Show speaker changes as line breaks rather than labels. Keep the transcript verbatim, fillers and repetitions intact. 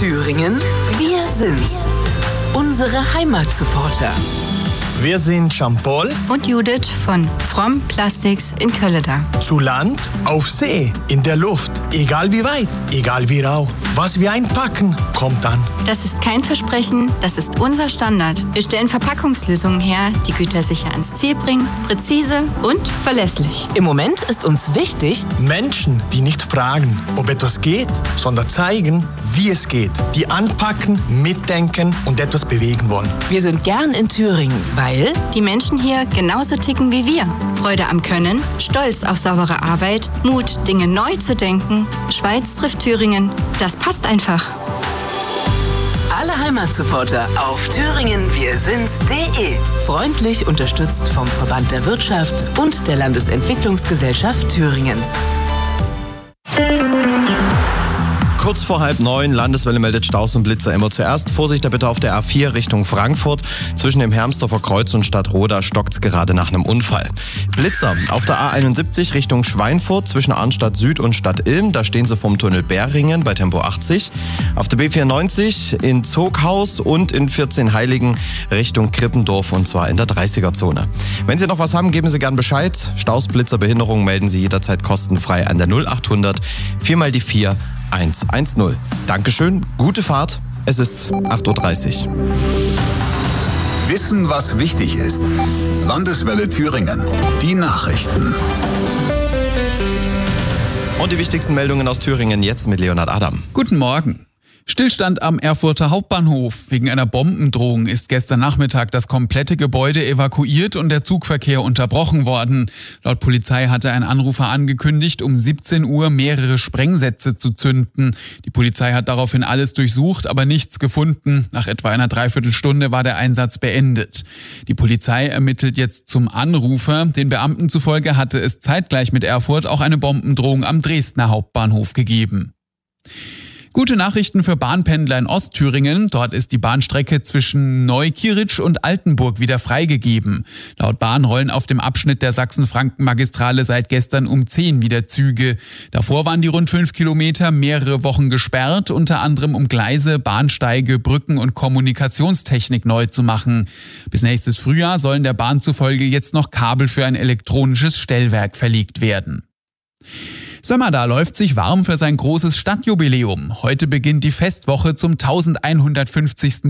Thüringen, wir sind's. Unsere Heimatsupporter.
Wir sind Jean-Paul
und Judith von Fromm Plastics in Kölleda.
Zu Land, auf See, in der Luft, egal wie weit, egal wie rau. Was wir einpacken, kommt an.
Das ist kein Versprechen, das ist unser Standard. Wir stellen Verpackungslösungen her, die Güter sicher ans Ziel bringen, präzise und verlässlich.
Im Moment ist uns wichtig,
Menschen, die nicht fragen, ob etwas geht, sondern zeigen, wie es geht. Die anpacken, mitdenken und etwas bewegen wollen.
Wir sind gern in Thüringen, weil
die Menschen hier genauso ticken wie wir. Freude am Können, Stolz auf saubere Arbeit, Mut, Dinge neu zu denken. Schweiz trifft Thüringen. Das passt einfach.
Alle Heimatsupporter auf thüringen wir sind's punkt de. Freundlich unterstützt vom Verband der Wirtschaft und der Landesentwicklungsgesellschaft Thüringens.
Kurz vor halb neun, Landeswelle meldet Staus und Blitzer immer zuerst. Vorsicht da bitte auf der A vier Richtung Frankfurt. Zwischen dem Hermsdorfer Kreuz und Stadtroda stockt's gerade nach einem Unfall. Blitzer auf der A einundsiebzig Richtung Schweinfurt zwischen Arnstadt Süd und Stadt Ilm. Da stehen sie vom Tunnel Bäringen bei Tempo achtzig. Auf der B vierundneunzig in Zoghaus und in vierzehn Heiligen Richtung Krippendorf und zwar in der dreißiger-Zone. Wenn Sie noch was haben, geben Sie gern Bescheid. Staus, Blitzer, Behinderungen melden Sie jederzeit kostenfrei an der null achthundert vier mal die vier eins eins null. Dankeschön, gute Fahrt. Es ist acht Uhr dreißig.
Wissen, was wichtig ist. Landeswelle Thüringen. Die Nachrichten.
Und die wichtigsten Meldungen aus Thüringen jetzt mit Leonhard Adam.
Guten Morgen. Stillstand am Erfurter Hauptbahnhof. Wegen einer Bombendrohung ist gestern Nachmittag das komplette Gebäude evakuiert und der Zugverkehr unterbrochen worden. Laut Polizei hatte ein Anrufer angekündigt, um siebzehn Uhr mehrere Sprengsätze zu zünden. Die Polizei hat daraufhin alles durchsucht, aber nichts gefunden. Nach etwa einer Dreiviertelstunde war der Einsatz beendet. Die Polizei ermittelt jetzt zum Anrufer. Den Beamten zufolge hatte es zeitgleich mit Erfurt auch eine Bombendrohung am Dresdner Hauptbahnhof gegeben. Gute Nachrichten für Bahnpendler in Ostthüringen. Dort ist die Bahnstrecke zwischen Neukieritzsch und Altenburg wieder freigegeben. Laut Bahn rollen auf dem Abschnitt der Sachsen-Franken-Magistrale seit gestern um zehn wieder Züge. Davor waren die rund fünf Kilometer mehrere Wochen gesperrt, unter anderem um Gleise, Bahnsteige, Brücken und Kommunikationstechnik neu zu machen. Bis nächstes Frühjahr sollen der Bahn zufolge jetzt noch Kabel für ein elektronisches Stellwerk verlegt werden. Sömmerda läuft sich warm für sein großes Stadtjubiläum. Heute beginnt die Festwoche zum elfhundertfünfzigsten